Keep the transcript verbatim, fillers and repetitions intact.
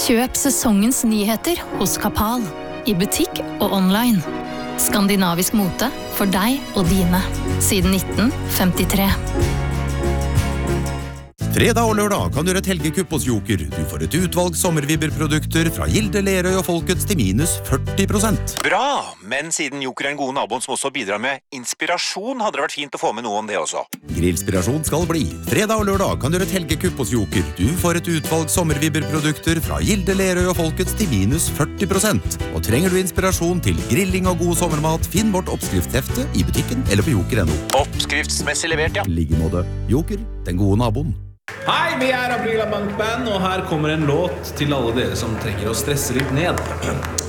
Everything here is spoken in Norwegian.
Kjøp sesongens nyheter hos Kapal, i butikk og online. Skandinavisk mote for deg og dine, siden nitten femtitre. Fredag og lørdag kan du gjøre et helgekupp hos Joker. Du får et utvalg sommervibberprodukter fra Gilde, Lerøy og Folkets til minus førti prosent. Bra, men siden Joker er en god naboen som også bidrar med inspirasjon, hadde det vært fint å få med noe om det også. Grillspirasjon skal bli. Fredag og lørdag kan du gjøre et helgekupp hos Joker. Du får et utvalg sommervibberprodukter fra Gilde, Lerøy og Folkets til minus førti prosent. Og trenger du inspirasjon til grilling og god sommermat, finn vårt oppskriftshefte i butikken eller på joker punktum no. Oppskriftsmessig levert, ja. Liggemåte. Joker, den gode naboen. Hei, vi er Aprila Bankband, og her kommer en låt til alle dere som trenger å stresse litt ned.